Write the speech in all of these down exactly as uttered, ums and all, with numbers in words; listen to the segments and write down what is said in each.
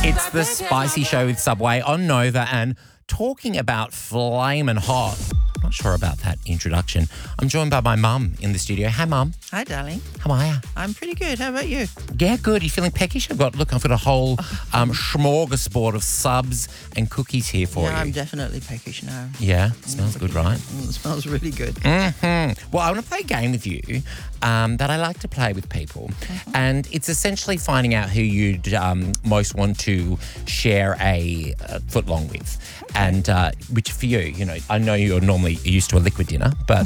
It's the Spicy Show with Subway on Nova, and talking about flamin' hot. I'm not sure about that introduction. I'm joined by my mum in the studio. Hi, Mum. Hi, darling. How are you? I'm pretty good. How about you? Yeah, good. You feeling peckish? I've got, look, I've got a whole um, smorgasbord of subs and cookies here for yeah, you. I'm definitely peckish now. Yeah, smells good, right? Mm, it smells really good. Mm-hmm. Well, I want to play a game with you um, that I like to play with people. Mm-hmm. And it's essentially finding out who you'd um, most want to share a, a footlong with. And uh, which for you, you know, I know you're normally used to a liquid dinner, but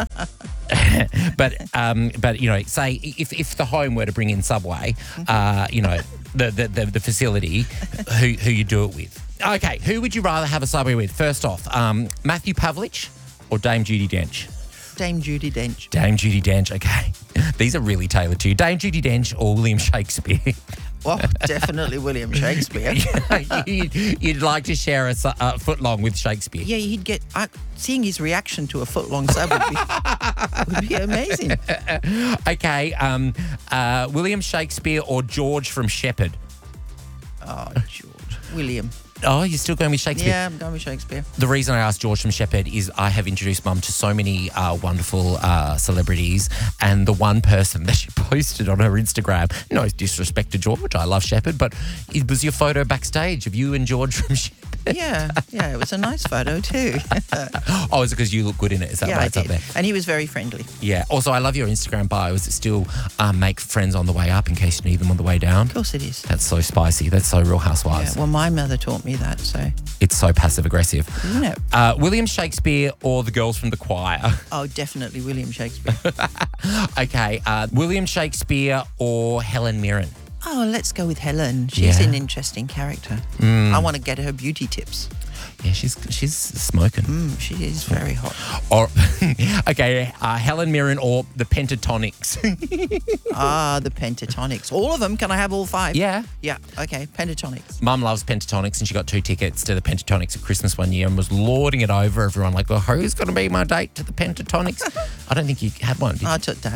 but um, but you know, say if, if the home were to bring in Subway, uh, you know, the, the the the facility, who who you do it with? Okay, who would you rather have a Subway with? First off, um, Matthew Pavlich or Dame Judi Dench? Dame Judi Dench. Dame Judi Dench. Okay, these are really tailored to you. Dame Judi Dench or William Shakespeare? Well, definitely William Shakespeare. you'd, you'd like to share a, a footlong with Shakespeare? Yeah, he'd get... Uh, seeing his reaction to a footlong sub would be, would be amazing. Okay, um, uh, William Shakespeare or George from Shepherd? Oh, George. William. Oh, you're still going with Shakespeare? Yeah, I'm going with Shakespeare. The reason I asked George from Shepherd is I have introduced Mum to so many uh, wonderful uh, celebrities, and the one person that she posted on her Instagram, no disrespect to George, I love Shepherd, but it was your photo backstage of you and George from Shepherd. Yeah, yeah, it was a nice photo too. Oh, is it because you look good in it? Is that yeah, why I it's did. up there? And he was very friendly. Yeah. Also, I love your Instagram bio. Is it still um, make friends on the way up in case you need them on the way down? Of course it is. That's so spicy. That's so Real Housewives. Yeah, well, my mother taught me that, so... It's so passive-aggressive. Isn't it? Uh, William Shakespeare or the girls from the choir? Oh, definitely William Shakespeare. Okay. Uh, William Shakespeare or Helen Mirren? Oh, let's go with Helen. She's Yeah. an interesting character. Mm. I want to get her beauty tips. Yeah, she's she's smoking. Mm, she is very hot. Or okay, uh, Helen Mirren or the Pentatonics? Ah, the Pentatonics. All of them? Can I have all five? Yeah. Yeah, okay, Pentatonics. Mum loves Pentatonics, and she got two tickets to the Pentatonics at Christmas one year and was lording it over everyone like, well, who's going to be my date to the Pentatonics? I don't think you had one, did you? I took Dad.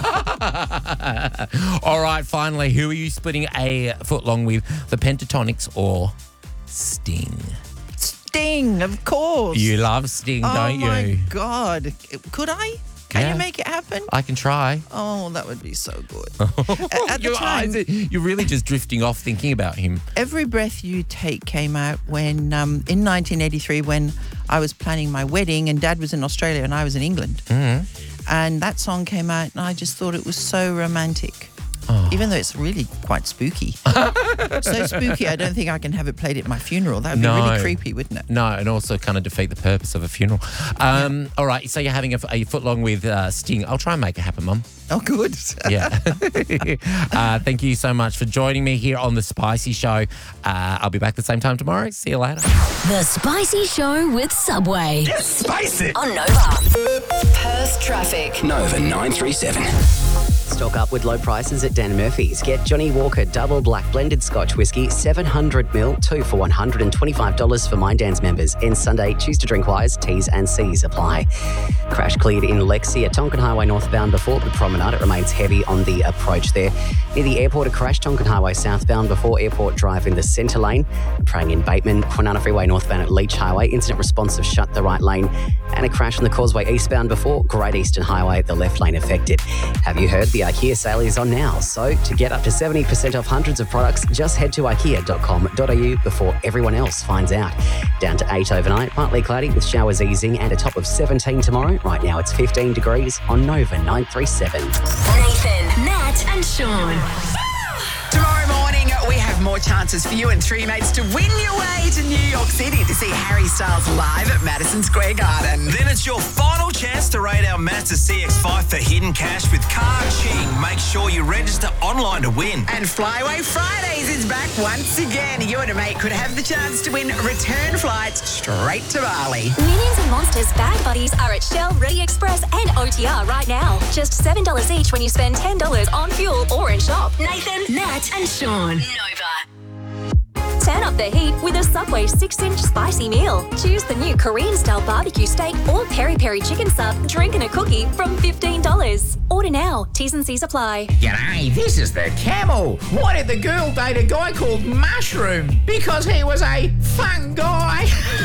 All right, finally, who are you splitting a footlong with, the Pentatonics or Sting? Sting, of course. You love Sting, oh don't you? Oh, my God. Could I? Can Yeah. you make it happen? I can try. Oh, that would be so good. At, at the Your time, eyes, are- you're really just drifting off thinking about him. Every Breath You Take came out when, um, in nineteen eighty-three, when I was planning my wedding and Dad was in Australia and I was in England. Mm. And that song came out and I just thought it was so romantic. Oh. Even though it's really quite spooky. So spooky, I don't think I can have it played at my funeral. That would No. be really creepy, wouldn't it? No, and also kind of defeat the purpose of a funeral. Um, all right, so you're having a, a footlong with uh, Sting. I'll try and make it happen, Mum. Oh, good. Yeah. uh, thank you so much for joining me here on The Spicy Show. Uh, I'll be back the same time tomorrow. See you later. The Spicy Show with Subway. Yes, spice it. On Nova. Perth traffic. Nova nine three seven. Stock up with low prices at Dan Murphy's. Get Johnny Walker Double Black Blended Scotch Whisky, seven hundred mil, two for one hundred twenty-five dollars for Mindance members. And Sunday, choose to drink wise, T's and C's apply. Crash cleared in Lexi at Tonkin Highway northbound before the promenade. It remains heavy on the approach there. Near the airport, a crash, Tonkin Highway southbound before Airport Drive in the centre lane. Praying in Bateman, Kwinana Freeway northbound at Leach Highway. Incident responsive, shut the right lane. And a crash on the Causeway eastbound before Great Eastern Highway, the left lane affected. Have you heard the IKEA sale is on now? So to get up to seventy percent off hundreds of products, just head to ikea dot com dot a u before everyone else finds out. Down to eight overnight, partly cloudy with showers easing and a top of seventeen tomorrow. Right now it's fifteen degrees on Nova nine three seven. Nathan, Nat, and Sean. Tomorrow morning, we have more chances for you and three mates to win your way to New York City to see Harry Styles live at Madison Square Garden. Then it's your final chance to rate our Mazda C X five for hidden cash with Car Ching. Make sure you register online to win. And Flyway Fridays is back once again. You and a mate could have the chance to win return flights straight to Bali. Minions and Monsters Bag Buddies are at Shell, Ready Express and O T R right now. Just seven dollars each when you spend ten dollars on fuel or in shop. Nathan, Nat, and Sean. Nova. Sam Turn up the heat with a Subway six inch spicy meal. Choose the new Korean-style barbecue steak or peri-peri chicken sub, drink and a cookie from fifteen dollars. Order now. T's and C's apply. G'day, this is the Camel. Why did the girl date a guy called Mushroom? Because he was a fun guy.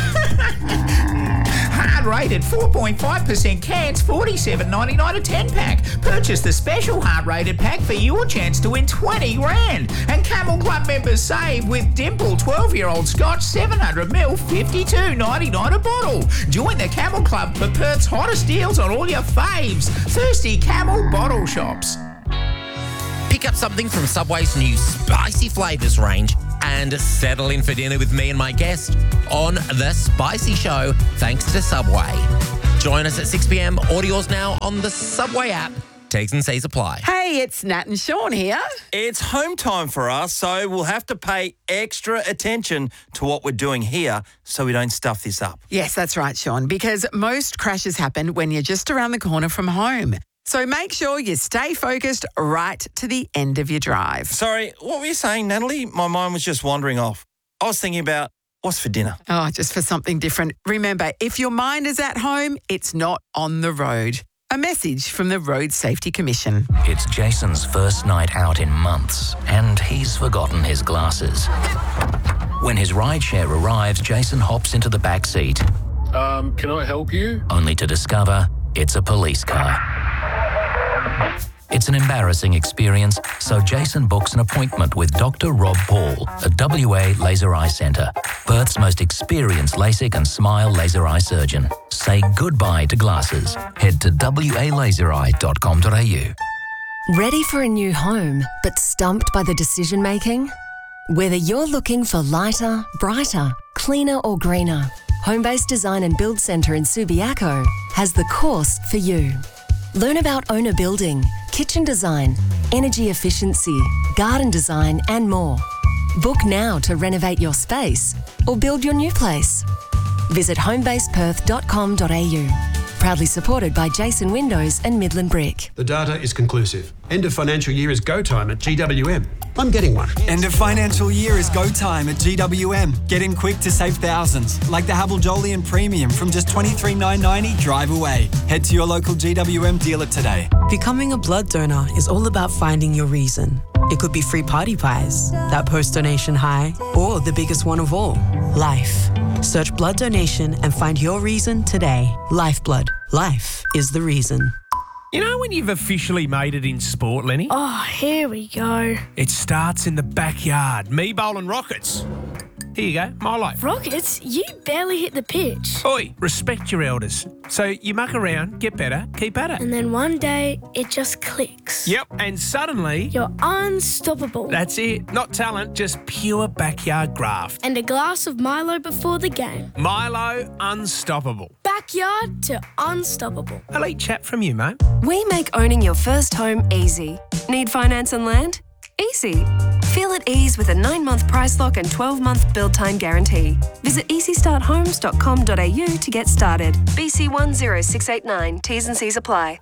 Hard rated four point five percent cans, forty-seven ninety-nine a ten pack. Purchase the special hard rated pack for your chance to win twenty grand. And Camel Club members save with Dimple twelve year old Scotch seven hundred mil, fifty-two ninety-nine a bottle. Join the Camel Club for Perth's hottest deals on all your faves. Thirsty Camel bottle shops. Pick up something from Subway's new spicy flavours range and settle in for dinner with me and my guest on The Spicy Show, thanks to Subway. Join us at six p.m. Order yours now on the Subway app. T's and C's apply. Hey, it's Nat and Sean here. It's home time for us, so we'll have to pay extra attention to what we're doing here so we don't stuff this up. Yes, that's right, Sean, because most crashes happen when you're just around the corner from home. So make sure you stay focused right to the end of your drive. Sorry, what were you saying, Natalie? My mind was just wandering off. I was thinking about what's for dinner. Oh, just for something different. Remember, if your mind is at home, it's not on the road. A message from the Road Safety Commission. It's Jason's first night out in months, and he's forgotten his glasses. When his rideshare arrives, Jason hops into the back seat. Um, can I help you? Only to discover it's a police car. It's an embarrassing experience, so Jason books an appointment with Doctor Rob Paul at W A Laser Eye Centre, Perth's most experienced LASIK and SMILE laser eye surgeon. Say goodbye to glasses. Head to w a laser eye dot com dot a u. Ready for a new home, but stumped by the decision making? Whether you're looking for lighter, brighter, cleaner or greener, Homebase Design and Build Centre in Subiaco has the course for you. Learn about owner building, kitchen design, energy efficiency, garden design and more. Book now to renovate your space or build your new place. Visit homebase perth dot com dot a u. Proudly supported by Jason Windows and Midland Brick. The data is conclusive. End of financial year is go time at G W M. I'm getting one. End of financial year is go time at G W M. Get in quick to save thousands, like the Havel Jolyon Premium from just twenty-three thousand nine hundred ninety drive away. Head to your local G W M dealer today. Becoming a blood donor is all about finding your reason. It could be free party pies, that post-donation high, or the biggest one of all, life. Search blood donation and find your reason today. Lifeblood. Life is the reason. You know when you've officially made it in sport, Lenny? Oh, here we go. It starts in the backyard. Me bowling rockets. Here you go, my life. Rockets? You barely hit the pitch. Oi, respect your elders. So you muck around, get better, keep at it. And then one day, it just clicks. Yep, and suddenly... You're unstoppable. That's it. Not talent, just pure backyard graft. And a glass of Milo before the game. Milo, unstoppable. Backyard to unstoppable. Elite chat from you, mate. We make owning your first home easy. Need finance and land? Easy. Feel at ease with a nine-month price lock and twelve-month build time guarantee. Visit easy start homes dot com dot a u to get started. B C one zero six eight nine. T's and C's apply.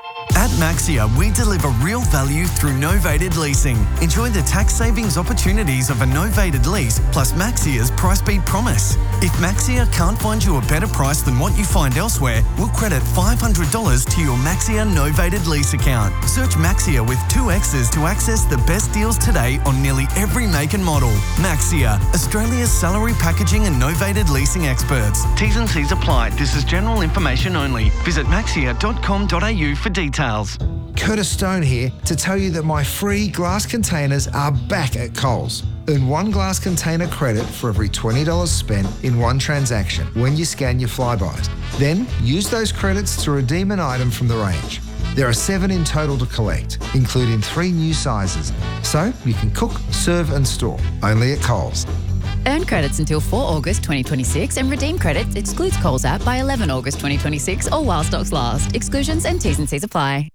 At Maxia, we deliver real value through novated leasing. Enjoy the tax savings opportunities of a novated lease plus Maxia's price beat promise. If Maxia can't find you a better price than what you find elsewhere, we'll credit five hundred dollars to your Maxia novated lease account. Search Maxia with two X's to access the best deals today on nearly every make and model. Maxia, Australia's salary packaging and novated leasing experts. T's and C's apply. This is general information only. Visit maxia dot com dot a u for details. Curtis Stone here to tell you that my free glass containers are back at Coles. Earn one glass container credit for every twenty dollars spent in one transaction when you scan your Flybys. Then use those credits to redeem an item from the range. There are seven in total to collect, including three new sizes. So you can cook, serve and store, only at Coles. Earn credits until four August twenty twenty-six and redeem credits excludes Coles app by eleven August twenty twenty-six or while stocks last. Exclusions and T's and C's apply.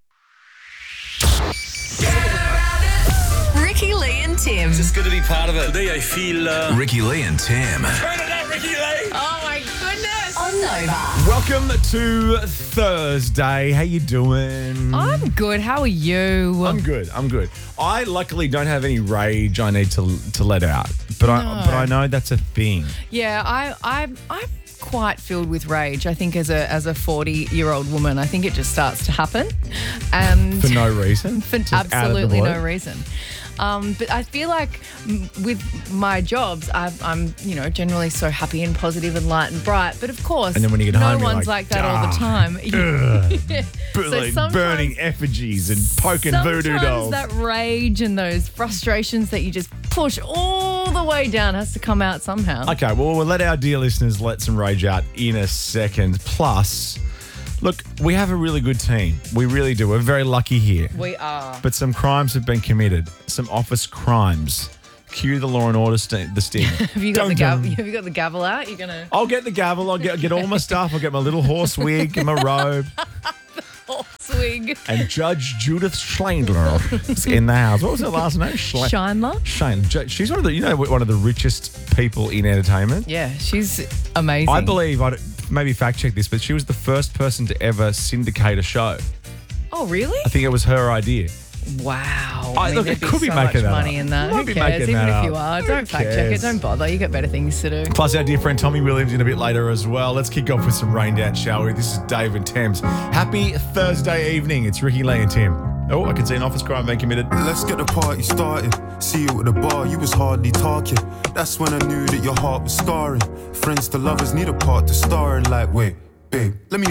Ricky Lee and Tim. It's just good to be part of it. Today I feel... Uh... Ricky Lee and Tim. Turn it up, Ricky Lee. Oh my goodness. On Nova. Welcome to Thursday. How you doing? I'm good. How are you? I'm good. I'm good. I luckily don't have any rage I need to to let out, but I No. but I know that's a thing. Yeah, I, I, I'm quite filled with rage. I think as a as a forty-year-old woman, I think it just starts to happen. And For no reason? For Just out of the absolutely blue? no reason. Um, but I feel like m- with my jobs, I've, I'm, you know, generally so happy and positive and light and bright. But of course, And then when you get no home, you're one's like, like, that all the "Ah, time. ugh." But So like sometimes- burning effigies and poking voodoo Sometimes dolls. that rage and those frustrations that you just push all the way down has to come out somehow. Okay, well, we'll let our dear listeners let some rage out in a second. Plus, look, we have a really good team. We really do. We're very lucky here. We are. But some crimes have been committed. Some office crimes. Cue the Law and Order st- the sting. Have you got Dun, the gavel? dun. Have you got the gavel out? You're gonna I'll get the gavel. I'll get get all my stuff. I'll get my little horse wig and my robe. swing. And Judge Judith Schlandler is in the house. What was her last name? Schla- Schindler? Shane. Ju- She's one of the, you know, one of the richest people in entertainment. Yeah, she's amazing. I believe, I don't- maybe fact check this, but she was the first person to ever syndicate a show. Oh, really? I think it was her idea. Wow. I- mean, look, there'd it be could be so making much that money up. in that. Might Who be cares? making Even that if you up. are, Who don't fact check it. cares? Don't bother. You got better things to do. Plus, our dear friend Tommy Williams in a bit later as well. Let's kick off with some rain dance, shall we? This is Dave and Thames. Happy Thursday evening. It's Ricky Lee and Tim. Oh, I can see an office crime being committed. Let's get the party started. See you at the bar, you was hardly talking. That's when I knew that your heart was scarring. Friends to lovers need a part to star in. Like, wait, babe, let me